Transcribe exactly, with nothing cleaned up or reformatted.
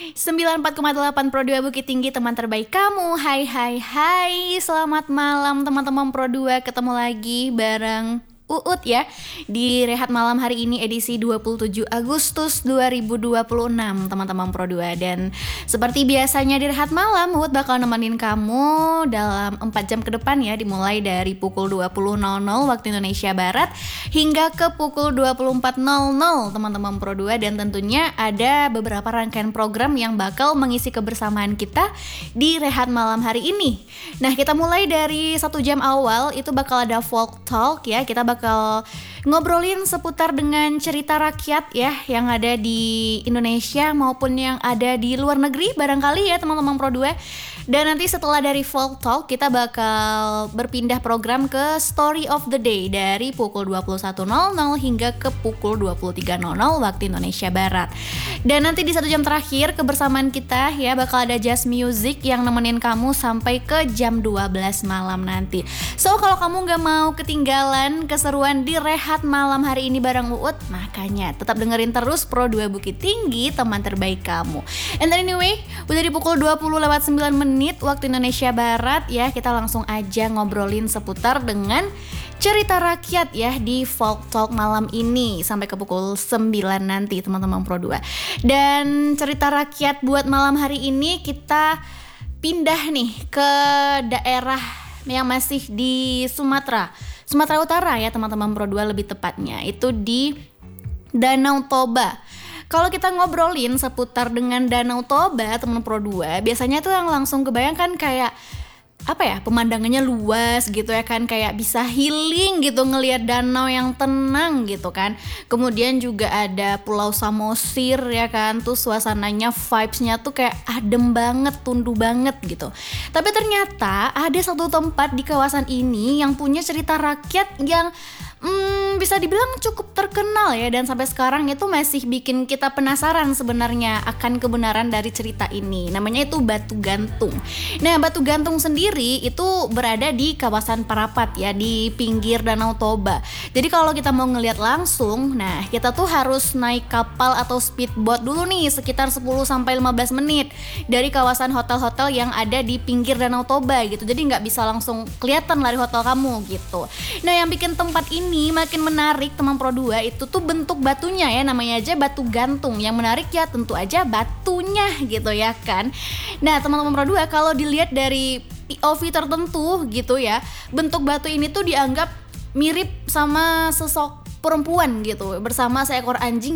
sembilan puluh empat koma delapan Pro dua Bukit Tinggi, teman terbaik kamu. Hai hai hai, selamat malam teman-teman Pro dua. Ketemu lagi bareng Uut ya di Rehat Malam hari ini edisi dua puluh tujuh Agustus dua ribu dua puluh enam teman-teman Pro dua. Dan seperti biasanya di Rehat Malam, Uut bakal nemenin kamu dalam empat jam ke depan ya, dimulai dari pukul dua puluh nol nol waktu Indonesia Barat hingga ke pukul dua puluh empat nol nol teman-teman Pro dua. Dan tentunya ada beberapa rangkaian program yang bakal mengisi kebersamaan kita di Rehat Malam hari ini. Nah, kita mulai dari satu jam awal itu bakal ada folk talk ya. Kita bakal bakal ngobrolin seputar dengan cerita rakyat ya yang ada di Indonesia maupun yang ada di luar negeri barangkali ya teman-teman Pro dua. Dan nanti setelah dari folk talk kita bakal berpindah program ke story of the day dari pukul dua puluh satu nol nol hingga ke pukul dua puluh tiga nol nol waktu Indonesia Barat. Dan nanti di satu jam terakhir kebersamaan kita ya bakal ada jazz music yang nemenin kamu sampai ke jam dua belas malam nanti. So kalau kamu gak mau ketinggalan keseruan di Rehat Malam hari ini bareng Uut, makanya tetap dengerin terus Pro dua Bukit Tinggi, teman terbaik kamu. And then anyway, udah di pukul dua puluh lewat sembilan menit waktu Indonesia Barat ya, kita langsung aja ngobrolin seputar dengan cerita rakyat ya di Folk Talk malam ini sampai ke pukul sembilan nanti teman-teman Pro dua. Dan cerita rakyat buat malam hari ini kita pindah nih ke daerah yang masih di Sumatera Sumatera Utara ya teman-teman Pro dua, lebih tepatnya itu di Danau Toba. Kalau kita ngobrolin seputar dengan Danau Toba teman Pro dua, biasanya tuh yang langsung kebayangkan kayak apa ya, pemandangannya luas gitu ya kan, kayak bisa healing gitu ngelihat danau yang tenang gitu kan. Kemudian juga ada Pulau Samosir ya kan, tuh suasananya vibes-nya tuh kayak adem banget, tundu banget gitu. Tapi ternyata ada satu tempat di kawasan ini yang punya cerita rakyat yang Hmm, bisa dibilang cukup terkenal ya, dan sampai sekarang itu masih bikin kita penasaran sebenarnya akan kebenaran dari cerita ini. Namanya itu Batu Gantung. Nah, Batu Gantung sendiri itu berada di kawasan Parapat ya, di pinggir Danau Toba. Jadi kalau kita mau ngelihat langsung, nah kita tuh harus naik kapal atau speedboat dulu nih sekitar sepuluh sampai lima belas menit dari kawasan hotel-hotel yang ada di pinggir Danau Toba gitu. Jadi nggak bisa langsung kelihatan dari hotel kamu gitu. Nah, yang bikin tempat ini ini makin menarik teman Pro dua itu tuh bentuk batunya ya, namanya aja Batu Gantung. Yang menarik ya tentu aja batunya gitu ya kan. Nah teman-teman Pro dua, kalau dilihat dari P O V tertentu gitu ya, bentuk batu ini tuh dianggap mirip sama sosok perempuan gitu bersama seekor anjing